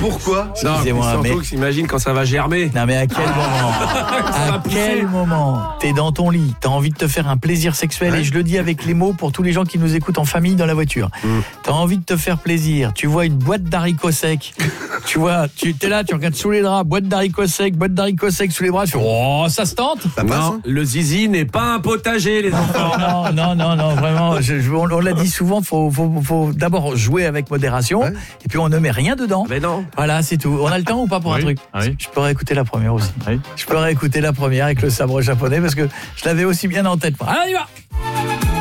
Pourquoi? Excusez-moi, surtout mais... que s'imagine quand ça va germer. Non mais à quel moment? À quel moment t'es dans ton lit, t'as envie de te faire un plaisir sexuel, et je le dis avec les mots pour tous les gens qui nous écoutent en famille dans la voiture. T'as envie de te faire plaisir, tu vois une boîte d'haricots secs, tu vois, tu t'es là, tu regardes sous les draps, boîte d'haricots secs sous les bras, tu fais oh ça se tente. Ça passe, Non, hein. le zizi n'est pas un potager, les enfants. Non, vraiment, on l'a dit souvent, faut d'abord jouer avec modération, et puis on ne met rien dedans. Mais non. Voilà, c'est tout. On a le temps ou pas pour un truc? Oui. Je peux réécouter la première aussi. Oui. Je peux réécouter la première avec le sabre japonais parce que je l'avais aussi bien en tête. Allez, on y va.